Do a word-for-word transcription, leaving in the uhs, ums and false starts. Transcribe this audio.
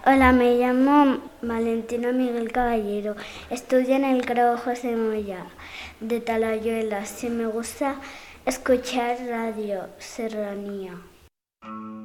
Hola, me llamo Valentina Miguel Caballero. Estudio en el grado José Moya de Talayuela. Sí, me gusta escuchar Radio Serranía.